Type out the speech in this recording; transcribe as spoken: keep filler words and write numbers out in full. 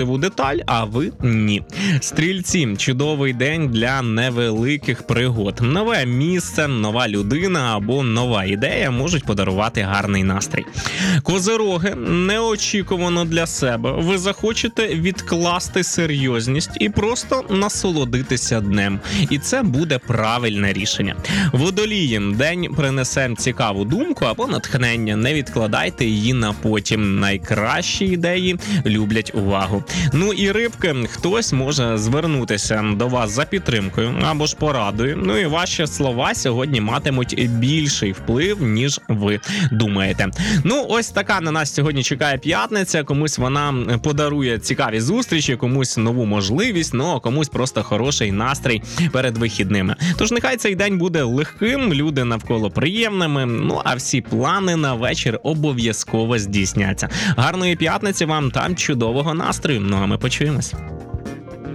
деталь, а ви ні. Стрільці, чудовий день для невеликих пригод. Нове місце, нова людина або нова ідея можуть подарувати гарний настрій. Козироги, неочікувано для себе. Ви захочете відкласти серйозність і просто насолодитися днем. І це буде правильне рішення. Водолії, день принесе цікаву думку або натхнення. Не відкладайте її на потім. Найкращі ідеї люблять увагу. Ну і рибки, хтось може звернутися до вас за підтримкою або ж порадою. Ну і ваші слова сьогодні матимуть більший вплив, ніж ви думаєте. Ну ось така на нас сьогодні чекає п'ятниця. Комусь вона подарує цікаві зустрічі, комусь нову можливість, ну а комусь просто хороший настрій перед вихідними. Тож нехай цей день буде легким, люди навколо приємними, ну а всі плани на вечір обов'язково здійсняться. Гарної п'ятниці вам та чудового настрою. Ну а ми почуємось.